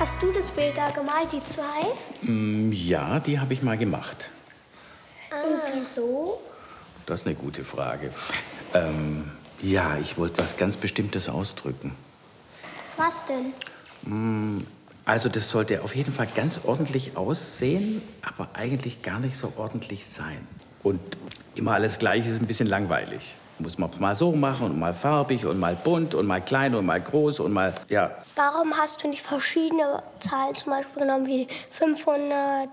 Hast du das Bild da gemalt, die zwei? Ja, die habe ich mal gemacht. Und wieso? Das ist eine gute Frage. Ja, ich wollte was ganz Bestimmtes ausdrücken. Was denn? Also das sollte auf jeden Fall ganz ordentlich aussehen, aber eigentlich gar nicht so ordentlich sein. Und immer alles gleich ist ein bisschen langweilig. Muss man mal so machen und mal farbig und mal bunt und mal klein und mal groß und mal, ja. Warum hast du nicht verschiedene Zahlen zum Beispiel genommen, wie 500,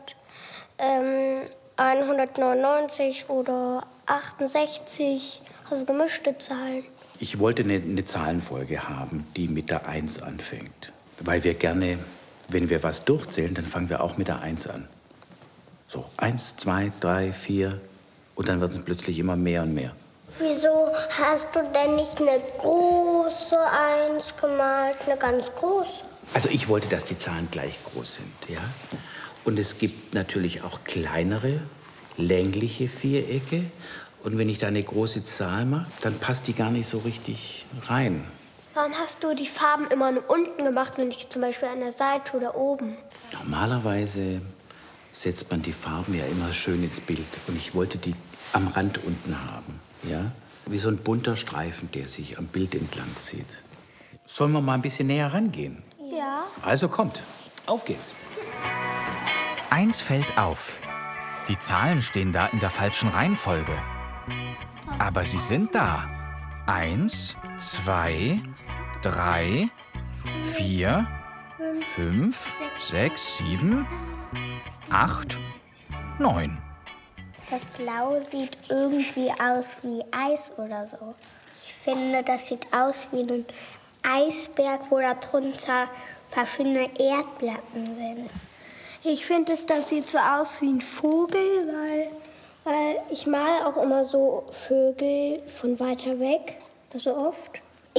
199 oder 68? Also gemischte Zahlen. Ich wollte eine Zahlenfolge haben, die mit der 1 anfängt. Weil wir gerne, wenn wir was durchzählen, dann fangen wir auch mit der 1 an. So, 1, 2, 3, 4 und dann wird es plötzlich immer mehr und mehr. Wieso hast du denn nicht eine große 1 gemalt, eine ganz große? Also ich wollte, dass die Zahlen gleich groß sind, ja. Und es gibt natürlich auch kleinere, längliche Vierecke. Und wenn ich da eine große Zahl mache, dann passt die gar nicht so richtig rein. Warum hast du die Farben immer nur unten gemacht und nicht zum Beispiel an der Seite oder oben? Normalerweise setzt man die Farben ja immer schön ins Bild. Und ich wollte die am Rand unten haben, ja? Wie so ein bunter Streifen, der sich am Bild entlang zieht. Sollen wir mal ein bisschen näher rangehen? Ja. Also kommt, auf geht's. Eins fällt auf. Die Zahlen stehen da in der falschen Reihenfolge. Aber sie sind da. 1, 2, 3, 4, 5, 6, 7, 8, 9. Das Blau sieht irgendwie aus wie Eis oder so. Ich finde, das sieht aus wie ein Eisberg, wo darunter verschiedene Erdplatten sind. Ich finde, das sieht so aus wie ein Vogel, weil ich male auch immer so Vögel von weiter weg, so oft.